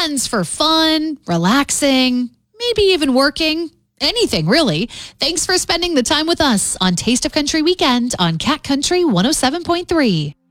weekends for fun, relaxing, maybe even working. Anything, really. Thanks for spending the time with us on Taste of Country Weekend on Cat Country 107.3.